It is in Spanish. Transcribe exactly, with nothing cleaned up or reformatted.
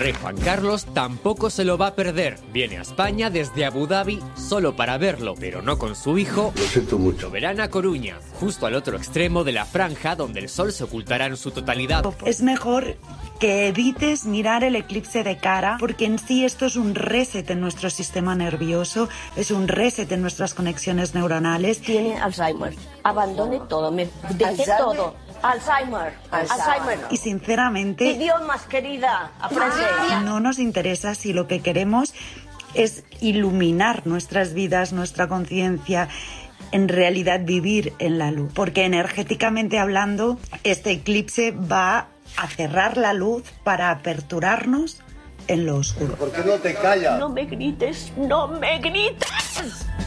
rey Juan Carlos tampoco se lo va a perder. Viene a España desde Abu Dhabi solo para verlo, pero no con su hijo. Lo siento mucho. Lo verán a Coruña, justo al otro extremo de la franja donde el sol se ocultará en su totalidad. Es mejor que evites mirar el eclipse de cara, porque en sí esto es un reset en nuestro sistema nervioso, es un reset en nuestras conexiones neuronales. Tiene Alzheimer. Abandone todo, me dejé todo. Alzheimer. Alzheimer. Alzheimer. Y sinceramente, idiomas, querida, aprende. No nos interesa si lo que queremos es iluminar nuestras vidas, nuestra conciencia, en realidad vivir en la luz. Porque energéticamente hablando, este eclipse va a cerrar la luz para aperturarnos en lo oscuro. ¿Por qué no te callas? No me grites, no me grites.